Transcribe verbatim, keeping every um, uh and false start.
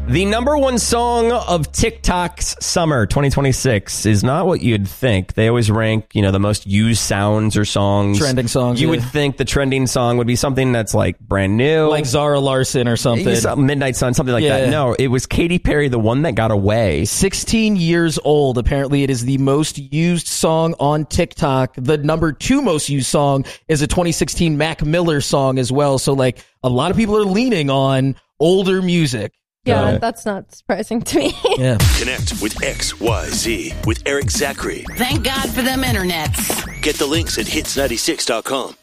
The number one song of TikTok's summer twenty twenty-six is not what you'd think. They always rank, you know, the most used sounds or songs. Trending songs. You yeah. would think the trending song would be something that's like brand new. Like Zara Larsson or something. Midnight Sun, something like Yeah. that. No, it was Katy Perry, the one that got away. sixteen years old. Apparently, it is the most used song on TikTok. The number two most used song is a twenty sixteen Mac Miller song as well. So, like, a lot of people are leaning on older music. Yeah, Uh, that's not surprising to me. Yeah. Connect with X Y Z with Eric Zachary. Thank God for them internets. Get the links at hits ninety-six dot com.